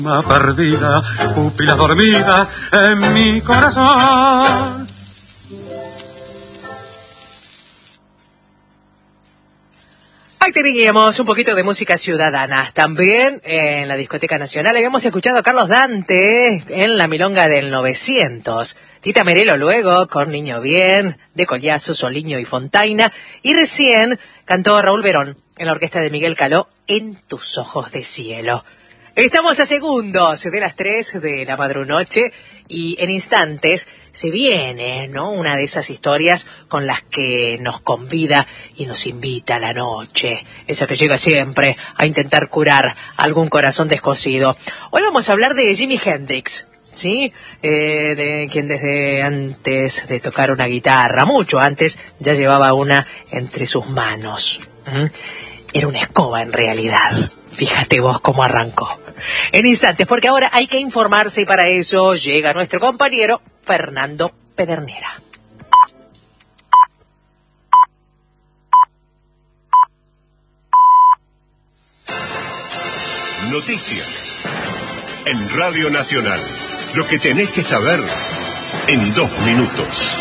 Perdida, pupila dormida en mi corazón. Ahí teníamos un poquito de música ciudadana. También en la Discoteca Nacional habíamos escuchado a Carlos Dante en la milonga del 900. Tita Merelo luego con Niño Bien, de Collazo, Soliño y Fontaina. Y recién cantó Raúl Verón en la orquesta de Miguel Caló, En tus ojos de cielo. Estamos a segundos de las 3 de la madrunoche y en instantes se viene, ¿no?, una de esas historias con las que nos convida y nos invita a la noche. Esa que llega siempre a intentar curar algún corazón descosido. Hoy vamos a hablar de Jimi Hendrix, ¿sí? De quien desde antes de tocar una guitarra, mucho antes, ya llevaba una entre sus manos. Era una escoba en realidad. Fíjate vos cómo arrancó. En instantes, porque ahora hay que informarse y para eso llega nuestro compañero Fernando Pedernera. Noticias en Radio Nacional. Lo que tenés que saber en 2 minutos.